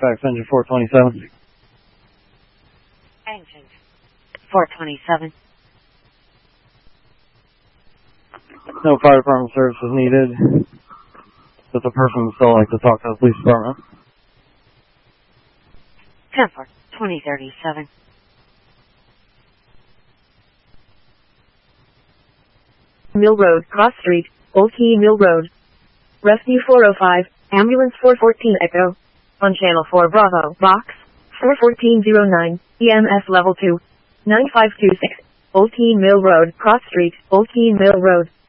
Halifax, engine 427. Engine 427. No fire department service is needed. But the person would still like to talk to the police department. 10-4, 2037. Mill Road, Cross Street, Old Key Mill Road. Rescue 405, Ambulance 414 Echo. On Channel 4 Bravo, Box 41409, EMS Level 2, 9526, Old Key Mill Road, Cross Street, Old Key Mill Road.